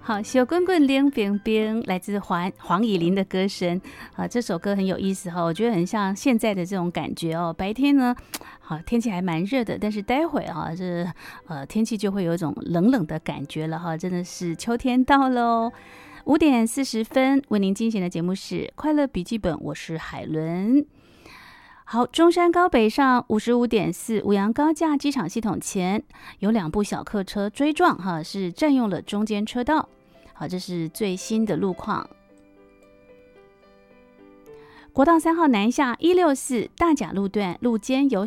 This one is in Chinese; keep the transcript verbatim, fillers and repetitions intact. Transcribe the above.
好，小滚滚凉冰冰，来自黄黄以玲的歌声啊，这首歌很有意思哈，我觉得很像现在的这种感觉哦。白天呢，好天气还蛮热的，但是待会啊，这呃天气就会有一种冷冷的感觉了哈，真的是秋天到了哦。五点四十分，为您进行的节目是《快乐笔记本》，我是海伦。好，中山高北上五十五点四，五羊高架机场系统前有两部小客车追撞，哈，是占用了中间车道。好，这是最新的路况。国道三号南下一六四大甲路段路肩有